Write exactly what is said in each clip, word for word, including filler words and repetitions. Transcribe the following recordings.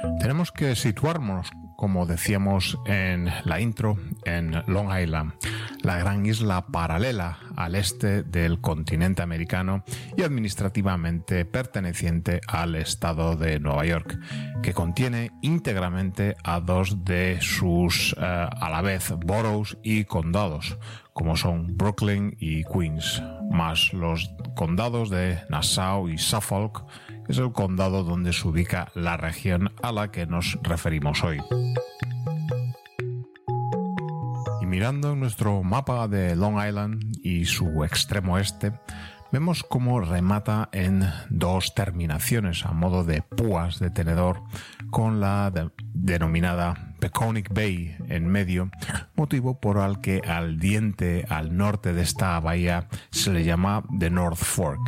Tenemos que situarnos, como decíamos en la intro, en Long Island, la gran isla paralela al este del continente americano y administrativamente perteneciente al estado de Nueva York, que contiene íntegramente a dos de sus eh, a la vez boroughs y condados, como son Brooklyn y Queens, más los condados de Nassau y Suffolk, que es el condado donde se ubica la región a la que nos referimos hoy. Y mirando en nuestro mapa de Long Island y su extremo este, vemos cómo remata en dos terminaciones a modo de púas de tenedor con la de, denominada Peconic Bay en medio, motivo por el que al diente al norte de esta bahía se le llama The North Fork.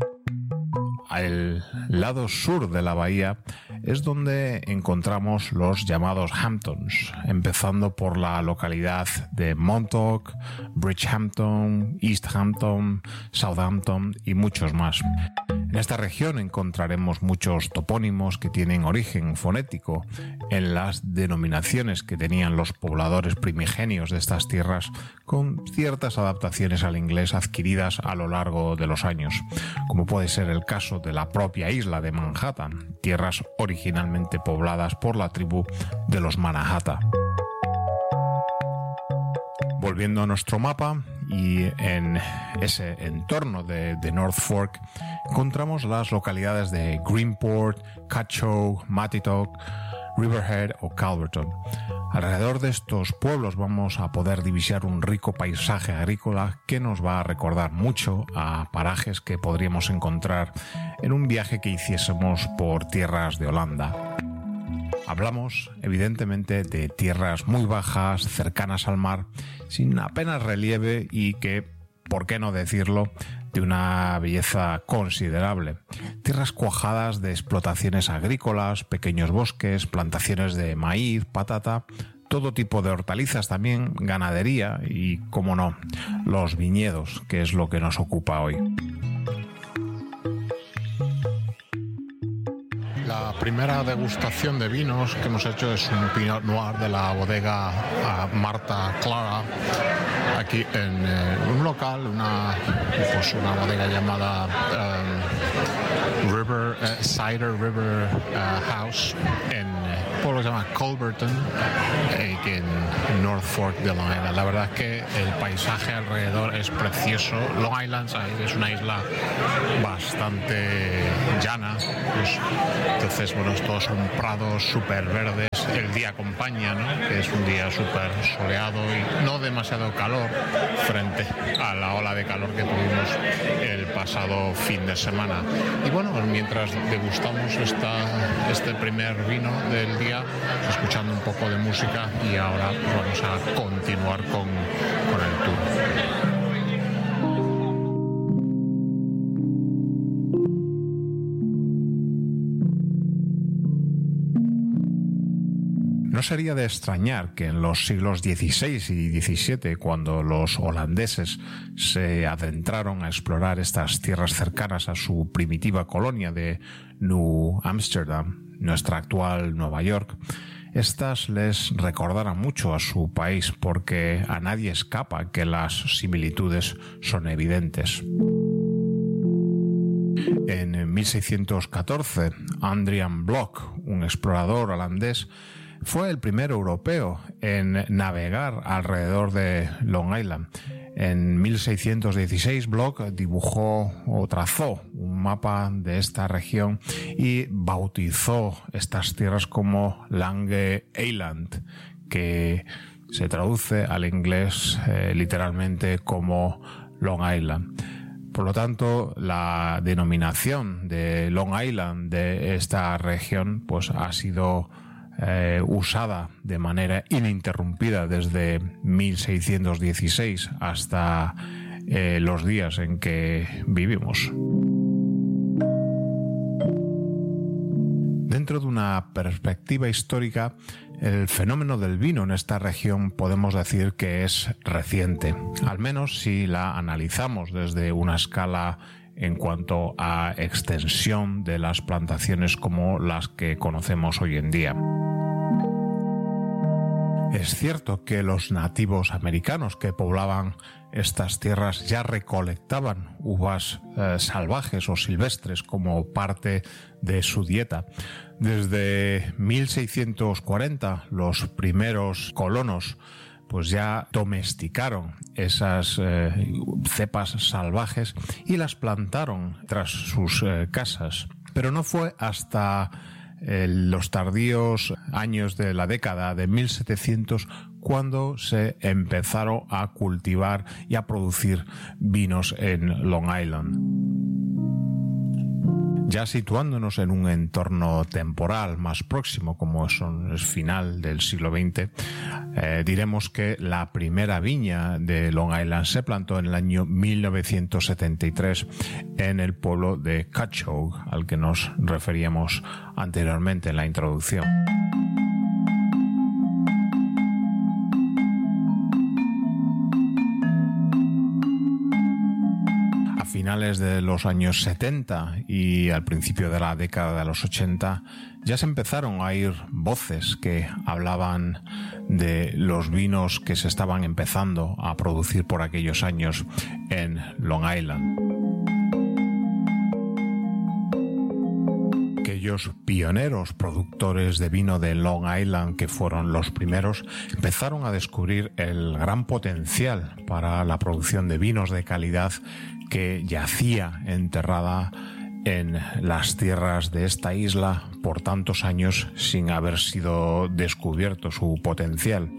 Al lado sur de la bahía es donde encontramos los llamados Hamptons, empezando por la localidad de Montauk, Bridgehampton, East Hampton, Southampton y muchos más. En esta región encontraremos muchos topónimos que tienen origen fonético en las denominaciones que tenían los pobladores primigenios de estas tierras, con ciertas adaptaciones al inglés adquiridas a lo largo de los años, como puede ser el caso de la propia isla de Manhattan, tierras originalmente pobladas por la tribu de los Manahatta. Volviendo a nuestro mapa, y en ese entorno de, de North Fork encontramos las localidades de Greenport, Cacho, Matitock, Riverhead o Calverton. Alrededor de estos pueblos vamos a poder divisar un rico paisaje agrícola que nos va a recordar mucho a parajes que podríamos encontrar en un viaje que hiciésemos por tierras de Holanda. Hablamos, evidentemente, de tierras muy bajas, cercanas al mar, sin apenas relieve y que, por qué no decirlo, de una belleza considerable. Tierras cuajadas de explotaciones agrícolas, pequeños bosques, plantaciones de maíz, patata, todo tipo de hortalizas también, ganadería y, como no, los viñedos, que es lo que nos ocupa hoy. La primera degustación de vinos que hemos hecho es un Pinot Noir de la bodega uh, Marta Clara, aquí en eh, un local, una, pues una bodega llamada um, River uh, Cider River uh, House en un pueblo que se llama Culverton, eh, que en North Fork de Long Island. La verdad es que el paisaje alrededor es precioso. Long Island, ¿sabes?, es una isla bastante llana, pues, entonces, bueno, todos son prados súper verdes. El día acompaña, ¿no?, que es un día súper soleado y no demasiado calor frente a la ola de calor que tuvimos el pasado fin de semana. Y bueno, mientras degustamos esta, este primer vino del día, escuchando un poco de música, y ahora vamos a continuar con, con el tour. No sería de extrañar que en los siglos dieciséis y diecisiete, cuando los holandeses se adentraron a explorar estas tierras cercanas a su primitiva colonia de New Amsterdam, nuestra actual Nueva York, estas les recordaran mucho a su país, porque a nadie escapa que las similitudes son evidentes. En mil seiscientos catorce, Adriaen Blok, un explorador holandés, fue el primer europeo en navegar alrededor de Long Island. En mil seiscientos dieciséis, Blok dibujó o trazó un mapa de esta región y bautizó estas tierras como Lange Eiland, que se traduce al inglés eh, literalmente como Long Island. Por lo tanto, la denominación de Long Island de esta región pues ha sido Eh, usada de manera ininterrumpida desde mil seiscientos dieciséis hasta eh, los días en que vivimos. Dentro de una perspectiva histórica, el fenómeno del vino en esta región podemos decir que es reciente, al menos si la analizamos desde una escala en cuanto a extensión de las plantaciones como las que conocemos hoy en día. Es cierto que los nativos americanos que poblaban estas tierras ya recolectaban uvas eh, salvajes o silvestres como parte de su dieta. Desde mil seiscientos cuarenta, los primeros colonos pues ya domesticaron esas eh, cepas salvajes y las plantaron tras sus eh, casas. Pero no fue hasta eh, los tardíos años de la década de mil setecientos cuando se empezaron a cultivar y a producir vinos en Long Island. Ya situándonos en un entorno temporal más próximo, como es el final del siglo veinte, eh, diremos que la primera viña de Long Island se plantó en el año mil novecientos setenta y tres en el pueblo de Cutchogue, al que nos referíamos anteriormente en la introducción. Finales de los años setenta y al principio de la década de los ochenta ya se empezaron a oír voces que hablaban de los vinos que se estaban empezando a producir por aquellos años en Long Island. Aquellos pioneros productores de vino de Long Island, que fueron los primeros, empezaron a descubrir el gran potencial para la producción de vinos de calidad que yacía enterrada en las tierras de esta isla por tantos años sin haber sido descubierto su potencial.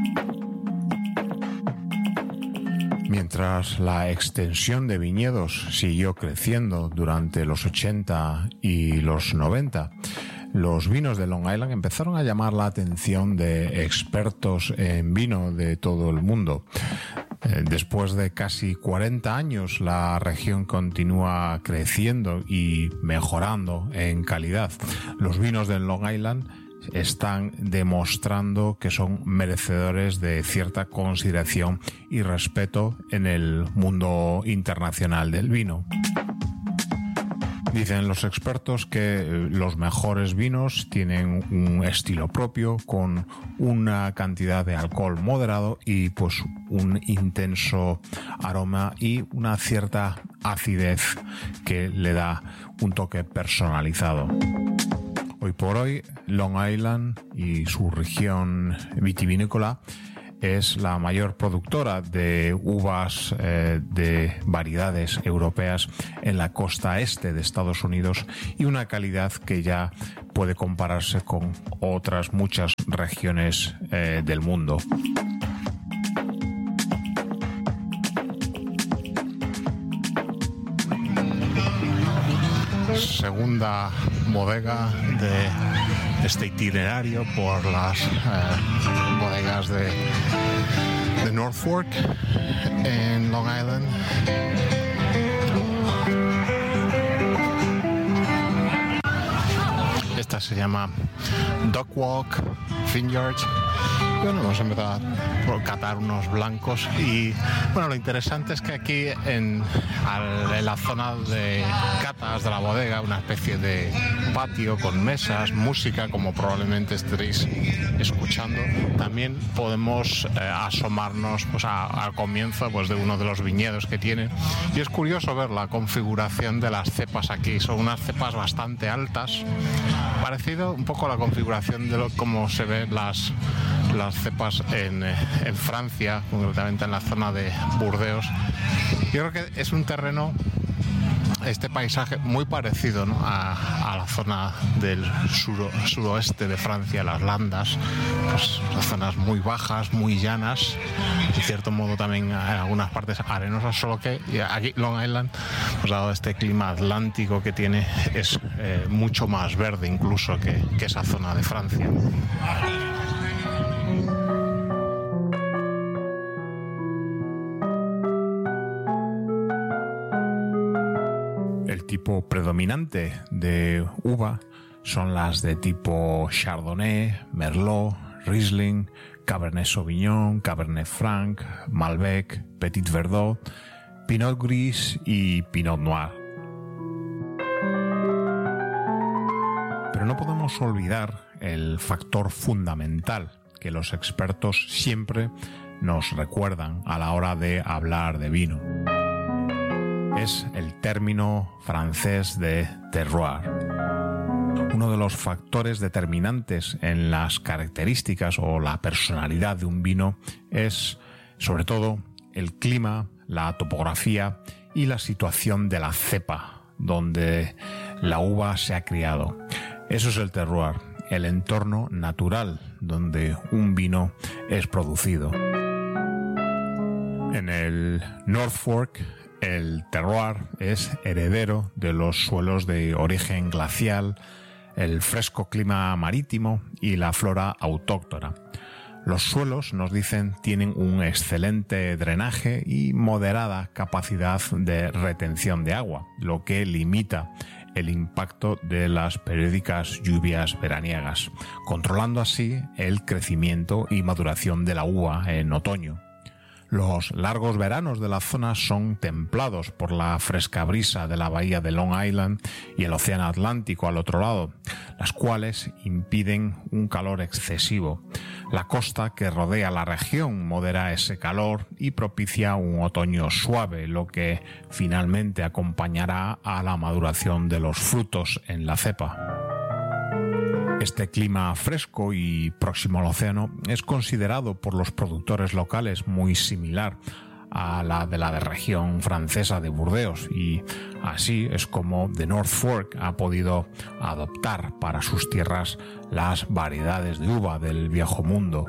Mientras la extensión de viñedos siguió creciendo durante los ochenta y los noventa, los vinos de Long Island empezaron a llamar la atención de expertos en vino de todo el mundo. Después de casi cuarenta años, la región continúa creciendo y mejorando en calidad. Los vinos de Long Island están demostrando que son merecedores de cierta consideración y respeto en el mundo internacional del vino. Dicen los expertos que los mejores vinos tienen un estilo propio, con una cantidad de alcohol moderado y pues un intenso aroma y una cierta acidez que le da un toque personalizado. Hoy por hoy, Long Island y su región vitivinícola es la mayor productora de uvas eh, de variedades europeas en la costa este de Estados Unidos y una calidad que ya puede compararse con otras muchas regiones eh, del mundo. Segunda bodega de este itinerario por las eh, bodegas de, de North Fork en Long Island. Esta se llama Duck Walk Vineyard. Bueno, vamos a empezar por catar unos blancos y bueno, lo interesante es que aquí en, al, en la zona de catas de la bodega, una especie de patio con mesas, música, como probablemente estaréis escuchando, también podemos eh, asomarnos pues, a, al comienzo pues, de uno de los viñedos que tiene, y es curioso ver la configuración de las cepas aquí. Son unas cepas bastante altas, parecido un poco a la configuración de lo, como se ven las las cepas en, en Francia, concretamente en la zona de Burdeos. Yo creo que es un terreno, este paisaje muy parecido, ¿no? a, a la zona del sur, suroeste de Francia, las Landas, pues las zonas muy bajas, muy llanas, de cierto modo también en algunas partes arenosas, solo que aquí Long Island, pues dado este clima atlántico que tiene, es eh, mucho más verde incluso que, que esa zona de Francia. El tipo predominante de uva son las de tipo Chardonnay, Merlot, Riesling, Cabernet Sauvignon, Cabernet Franc, Malbec, Petit Verdot, Pinot Gris y Pinot Noir. Pero no podemos olvidar el factor fundamental que los expertos siempre nos recuerdan a la hora de hablar de vino. Es el término francés de terroir. Uno de los factores determinantes en las características o la personalidad de un vino es, sobre todo, el clima, la topografía y la situación de la cepa donde la uva se ha criado. Eso es el terroir, el entorno natural donde un vino es producido. En el North Fork, el terroir es heredero de los suelos de origen glacial, el fresco clima marítimo y la flora autóctona. Los suelos, nos dicen, tienen un excelente drenaje y moderada capacidad de retención de agua, lo que limita el impacto de las periódicas lluvias veraniegas, controlando así el crecimiento y maduración de la uva en otoño. Los largos veranos de la zona son templados por la fresca brisa de la bahía de Long Island y el océano Atlántico al otro lado, las cuales impiden un calor excesivo. La costa que rodea la región modera ese calor y propicia un otoño suave, lo que finalmente acompañará a la maduración de los frutos en la cepa. Este clima fresco y próximo al océano es considerado por los productores locales muy similar a la de la de región francesa de Burdeos, y así es como The North Fork ha podido adoptar para sus tierras las variedades de uva del viejo mundo.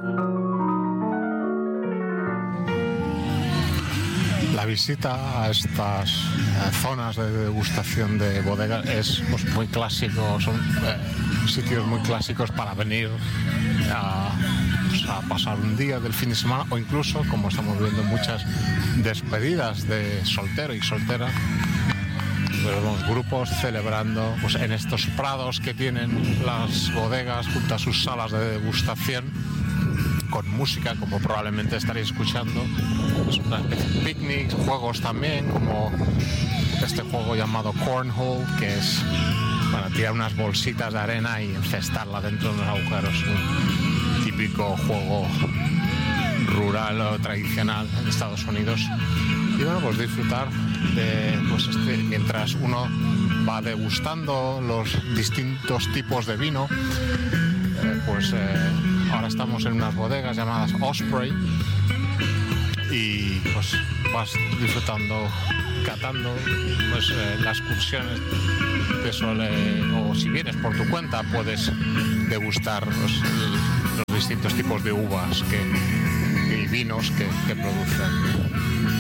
La visita a estas eh, zonas de degustación de bodegas es pues, muy clásico, son eh, sitios muy clásicos para venir a, pues, a pasar un día del fin de semana, o incluso, como estamos viendo, muchas despedidas de soltero y soltera. Vemos grupos celebrando pues, en estos prados que tienen las bodegas junto a sus salas de degustación, con música, como probablemente estaréis escuchando, pues una especie de picnics, juegos también, como este juego llamado Cornhole, que es para tirar unas bolsitas de arena y encestarla dentro de unos agujeros. Un típico juego rural o tradicional en Estados Unidos. Y bueno, pues disfrutar de, pues este, mientras uno va degustando los distintos tipos de vino, eh, pues eh, ahora estamos en unas bodegas llamadas Osprey y pues vas disfrutando, catando pues eh, las excursiones que suele, o si vienes por tu cuenta puedes degustar los, los distintos tipos de uvas que, y vinos que, que producen.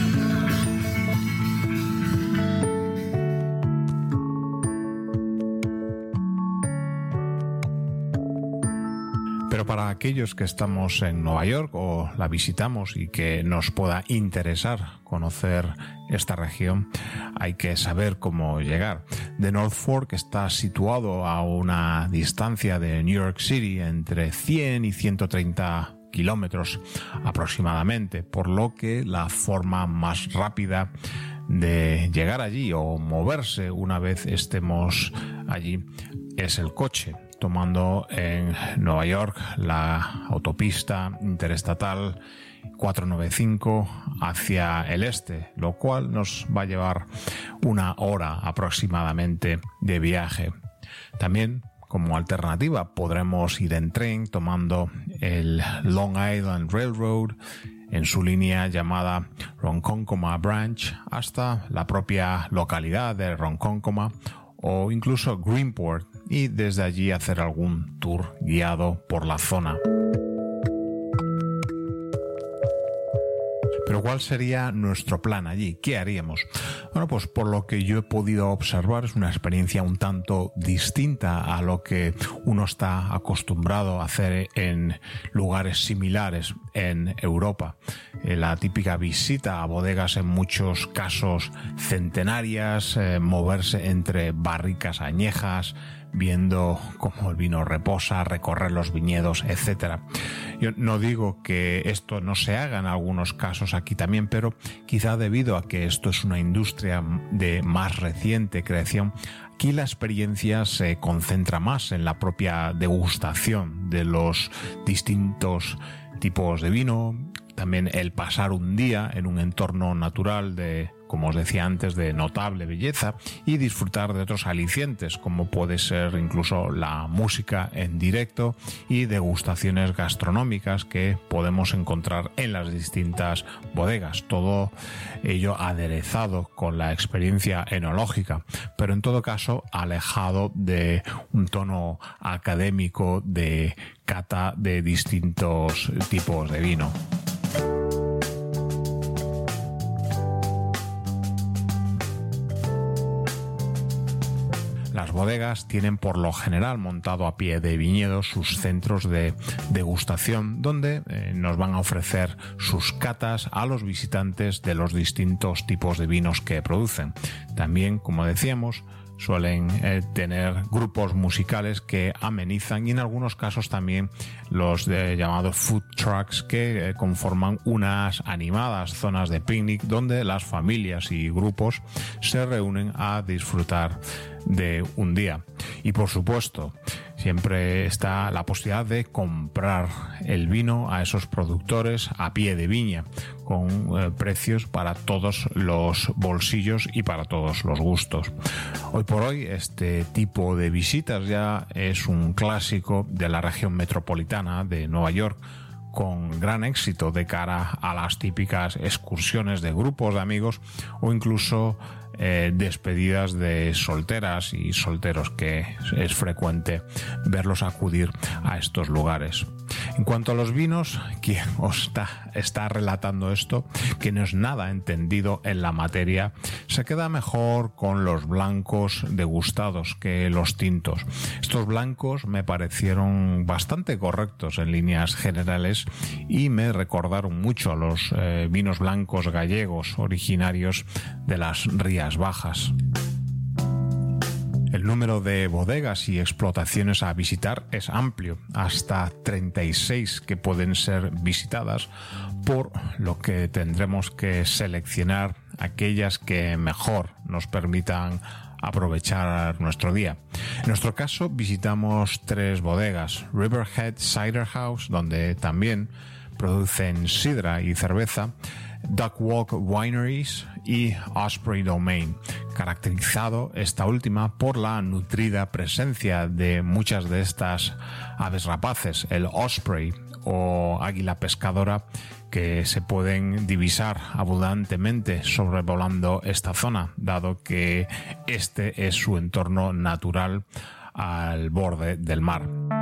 Pero para aquellos que estamos en Nueva York o la visitamos y que nos pueda interesar conocer esta región, hay que saber cómo llegar. The North Fork está situado a una distancia de New York City entre cien y ciento treinta kilómetros aproximadamente, por lo que la forma más rápida de llegar allí o moverse una vez estemos allí es el coche, tomando en Nueva York la autopista interestatal cuatrocientos noventa y cinco hacia el este, lo cual nos va a llevar una hora aproximadamente de viaje. También, como alternativa, podremos ir en tren tomando el Long Island Railroad en su línea llamada Ronkonkoma Branch hasta la propia localidad de Ronkonkoma o incluso Greenport, y desde allí hacer algún tour guiado por la zona. Pero ¿cuál sería nuestro plan allí? ¿Qué haríamos? Bueno, pues por lo que yo he podido observar es una experiencia un tanto distinta a lo que uno está acostumbrado a hacer en lugares similares en Europa. Eh, la típica visita a bodegas, en muchos casos centenarias, eh, moverse entre barricas añejas, viendo cómo el vino reposa, recorrer los viñedos, etcétera. Yo no digo que esto no se haga en algunos casos aquí también, pero quizá debido a que esto es una industria de más reciente creación, Aquí la experiencia se concentra más en la propia degustación de los distintos tipos de vino, también el pasar un día en un entorno natural de, como os decía antes, de notable belleza y disfrutar de otros alicientes, como puede ser incluso la música en directo y degustaciones gastronómicas que podemos encontrar en las distintas bodegas. Todo ello aderezado con la experiencia enológica, pero en todo caso alejado de un tono académico de cata de distintos tipos de vino. Las bodegas tienen por lo general montado a pie de viñedo sus centros de degustación donde eh, nos van a ofrecer sus catas a los visitantes de los distintos tipos de vinos que producen. También, como decíamos, suelen eh, tener grupos musicales que amenizan y en algunos casos también los eh, llamados food trucks que eh, conforman unas animadas zonas de picnic donde las familias y grupos se reúnen a disfrutar de un día. Y por supuesto, siempre está la posibilidad de comprar el vino a esos productores a pie de viña, con eh, precios para todos los bolsillos y para todos los gustos. Hoy por hoy este tipo de visitas ya es un clásico de la región metropolitana de Nueva York, con gran éxito de cara a las típicas excursiones de grupos de amigos o incluso eh, despedidas de solteras y solteros, que es frecuente verlos acudir a estos lugares. En cuanto a los vinos, quien os está, está relatando esto, que no es nada entendido en la materia, se queda mejor con los blancos degustados que los tintos. Estos blancos me parecieron bastante correctos en líneas generales y me recordaron mucho a los eh, vinos blancos gallegos originarios de las Rías Bajas. El número de bodegas y explotaciones a visitar es amplio, hasta treinta y seis que pueden ser visitadas, por lo que tendremos que seleccionar aquellas que mejor nos permitan aprovechar nuestro día. En nuestro caso visitamos tres bodegas: Riverhead Cider House, donde también producen sidra y cerveza; Duck Walk Wineries y Osprey Domain, caracterizado esta última por la nutrida presencia de muchas de estas aves rapaces, el osprey o águila pescadora, que se pueden divisar abundantemente sobrevolando esta zona, dado que este es su entorno natural al borde del mar.